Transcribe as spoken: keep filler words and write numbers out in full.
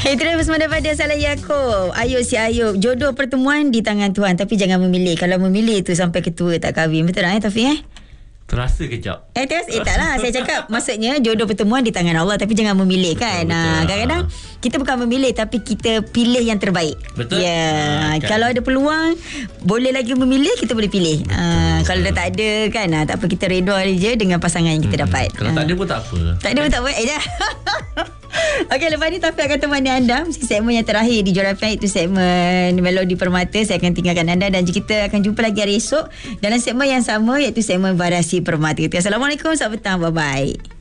Itu dia bersama daripada Salah Yaakob. Ayub si Ayub. Jodoh pertemuan di tangan Tuhan, tapi jangan memilih. Kalau memilih tu sampai ketua tak kahwin. Betul tak eh Taufik eh? Terasa kejap. Eh, terus, eh tak lah. Saya cakap maksudnya jodoh pertemuan di tangan Allah, tapi jangan memilih kan. Betul, betul. Nah, kadang-kadang kita bukan memilih, tapi kita pilih yang terbaik. Betul. Ya, yeah. Ha, kan. Kalau ada peluang, boleh lagi memilih, kita boleh pilih. Uh, kalau dah tak ada kan, uh, tak apa, kita redha je dengan pasangan yang kita hmm. dapat. Kalau uh. tak ada pun tak apa. Tak ada pun tak apa. Eh dah. Okey, lepas ni Taufik akan temani anda segmen yang terakhir di Juara F M, itu segmen Melodi Permata. Saya akan tinggalkan anda dan kita akan jumpa lagi hari esok dalam segmen yang sama, iaitu segmen Variasi Permata. Assalamualaikum, selamat petang, bye bye.